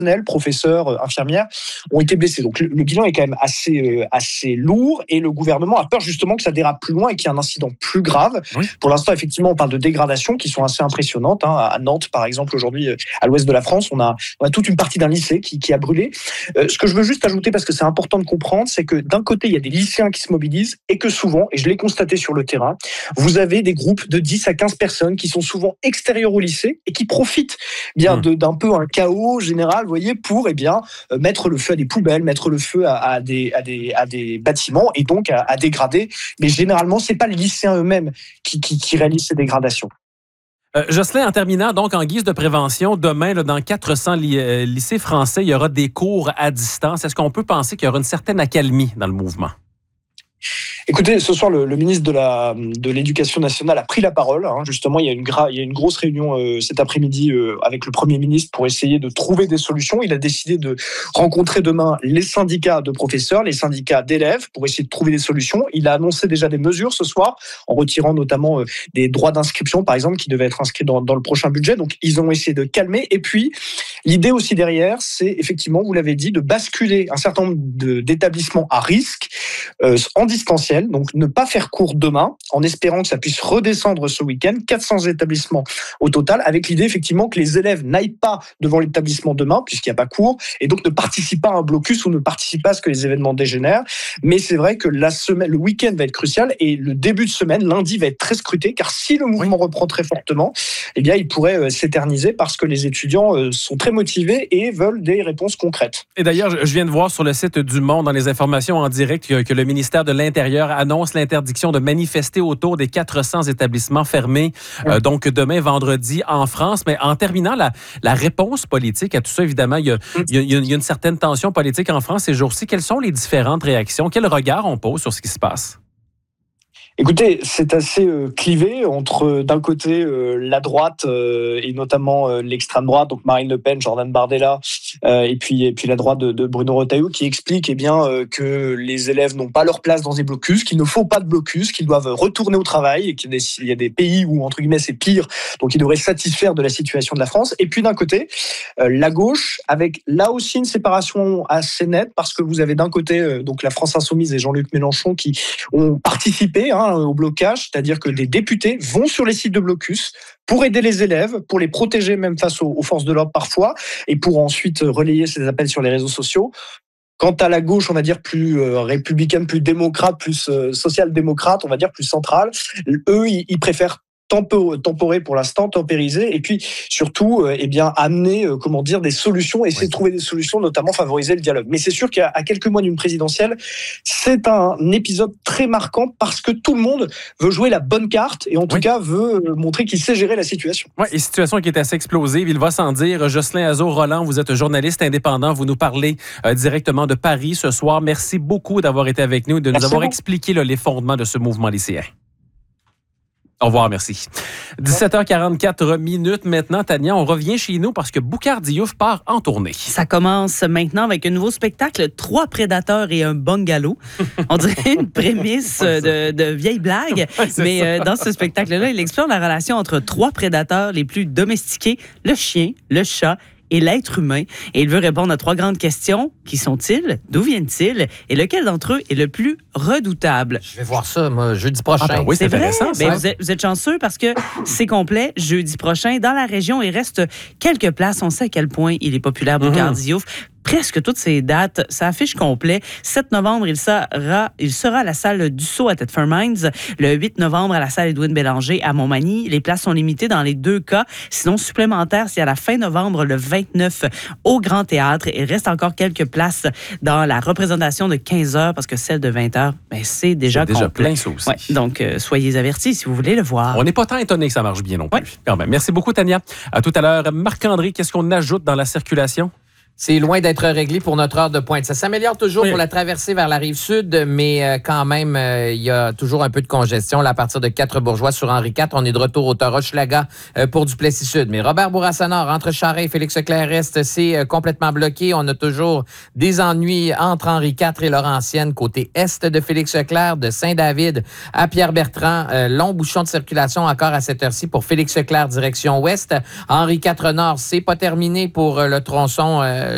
professeurs, infirmières, ont été blessés. Donc le bilan est quand même assez lourd et le gouvernement a peur justement que ça dérape plus loin et qu'il y ait un incident plus grave. Oui. Pour l'instant, effectivement, on parle de dégradations qui sont assez impressionnantes. À Nantes, par exemple, aujourd'hui, à l'ouest de la France, on a toute une partie d'un lycée qui a brûlé. Ce que je veux juste ajouter, parce que c'est important de comprendre, c'est que d'un côté, il y a des lycéens qui se mobilisent et que souvent, et je l'ai constaté sur le terrain, vous avez des groupes de 10 à 15 personnes qui sont souvent extérieures au lycée et qui profitent d'un peu un chaos général, vous voyez, pour mettre le feu à des poubelles, mettre le feu à des bâtiments et donc à dégrader. Mais généralement, c'est pas les lycéens eux-mêmes qui réalisent ces dégradations. Jocelyn, en terminant, donc en guise de prévention, demain, dans 400 lycées français, il y aura des cours à distance. Est-ce qu'on peut penser qu'il y aura une certaine accalmie dans le mouvement? Écoutez, ce soir, le ministre de l'Éducation nationale a pris la parole. Justement, il y a une grosse réunion cet après-midi avec le Premier ministre pour essayer de trouver des solutions. Il a décidé de rencontrer demain les syndicats de professeurs, les syndicats d'élèves pour essayer de trouver des solutions. Il a annoncé déjà des mesures ce soir, en retirant notamment des droits d'inscription, par exemple, qui devaient être inscrits dans le prochain budget. Donc, ils ont essayé de calmer. Et puis, l'idée aussi derrière, c'est effectivement, vous l'avez dit, de basculer un certain nombre d'établissements à risque en distanciel. Donc, ne pas faire cours demain, en espérant que ça puisse redescendre ce week-end. 400 établissements au total, avec l'idée effectivement que les élèves n'aillent pas devant l'établissement demain, puisqu'il n'y a pas cours, et donc ne participent pas à un blocus ou ne participent pas à ce que les événements dégénèrent. Mais c'est vrai que le week-end va être crucial et le début de semaine, lundi, va être très scruté, car si le mouvement reprend très fortement, il pourrait s'éterniser parce que les étudiants sont très motivés et veulent des réponses concrètes. Et d'ailleurs, je viens de voir sur le site du Monde, dans les informations en direct, que le ministère de l'Intérieur annonce l'interdiction de manifester autour des 400 établissements fermés, donc demain, vendredi, en France. Mais en terminant, la réponse politique à tout ça, évidemment, il y a une certaine tension politique en France ces jours-ci. Quelles sont les différentes réactions? Quel regard on pose sur ce qui se passe? Écoutez, c'est assez clivé entre, d'un côté, la droite et notamment l'extrême droite, donc Marine Le Pen, Jordan Bardella, et puis la droite de Bruno Retailleau, qui explique que les élèves n'ont pas leur place dans des blocus, qu'il ne faut pas de blocus, qu'ils doivent retourner au travail et qu'il y a des pays où, entre guillemets, c'est pire, donc ils devraient se satisfaire de la situation de la France. Et puis d'un côté, la gauche, avec là aussi une séparation assez nette, parce que vous avez d'un côté donc la France Insoumise et Jean-Luc Mélenchon qui ont participé au blocage, c'est-à-dire que des députés vont sur les sites de blocus pour aider les élèves, pour les protéger même face aux forces de l'ordre parfois, et pour ensuite relayer ces appels sur les réseaux sociaux. Quant à la gauche, on va dire plus républicaine, plus démocrate, plus social-démocrate, on va dire plus centrale, eux, ils préfèrent temporer pour l'instant, tempériser, et puis surtout amener des solutions, essayer de trouver des solutions, notamment favoriser le dialogue. Mais c'est sûr qu'à quelques mois d'une présidentielle, c'est un épisode très marquant parce que tout le monde veut jouer la bonne carte et en tout cas veut montrer qu'il sait gérer la situation. Oui, et situation qui est assez explosive, il va sans dire. Jocelyn Azzo-Roland, vous êtes journaliste indépendant, vous nous parlez directement de Paris ce soir. Merci beaucoup d'avoir été avec nous et de nous avoir expliqué les fondements de ce mouvement lycéen. Au revoir, merci. 17h44 minutes maintenant, Tania, on revient chez nous parce que Boucard Diouf part en tournée. Ça commence maintenant avec un nouveau spectacle, 3 prédateurs et un bungalow. On dirait une prémisse de vieille blague, mais dans ce spectacle-là, il explore la relation entre 3 prédateurs les plus domestiqués, le chien, le chat et l'être humain. Et il veut répondre à 3 grandes questions. Qui sont-ils? D'où viennent-ils? Et lequel d'entre eux est le plus redoutable? Je vais voir ça, moi, jeudi prochain. Ah ben oui, c'est intéressant, ça. Vous êtes chanceux parce que c'est complet jeudi prochain. Dans la région, il reste quelques places. On sait à quel point il est populaire, Boucard Diouf. Presque toutes ces dates, ça affiche complet. 7 novembre, il sera à la salle Dussault à Thetford Mines. Le 8 novembre, à la salle Édouine Bélanger à Montmagny. Les places sont limitées dans les 2 cas. Sinon, supplémentaires, c'est à la fin novembre, le 29, au Grand Théâtre. Il reste encore quelques places dans la représentation de 15 heures parce que celle de 20 heures, c'est déjà complet. Plein, ça aussi. Ouais, donc, soyez avertis si vous voulez le voir. On n'est pas tant étonné que ça marche bien non plus. Quand même. Merci beaucoup, Tania. À tout à l'heure. Marc-André, qu'est-ce qu'on ajoute dans la circulation? C'est loin d'être réglé pour notre heure de pointe. Ça s'améliore toujours pour la traversée vers la rive sud, mais quand même, il y a toujours un peu de congestion. Là, à partir de 4 Bourgeois sur Henri IV, on est de retour au Hochelaga pour Duplessis-Sud. Mais Robert Bourassa-Nord, entre Charest et Félix-Leclerc-Est, c'est complètement bloqué. On a toujours des ennuis entre Henri IV et Laurentienne, côté est de Félix-Leclerc, de Saint-David à Pierre-Bertrand. Long bouchon de circulation encore à cette heure-ci pour Félix-Leclerc, direction ouest. Henri IV Nord, c'est pas terminé pour le tronçon